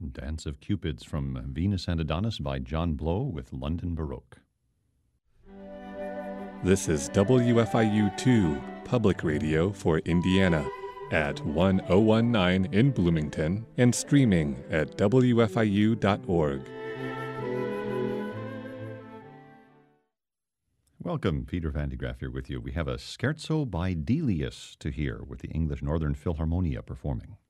Dance of Cupids from Venus and Adonis by John Blow with London Baroque. This is WFIU-2 Public Radio for Indiana at 1019 in Bloomington and streaming at WFIU.org. Welcome, Peter Van de Graaff here with you. We have a scherzo by Delius to hear with the English Northern Philharmonia performing.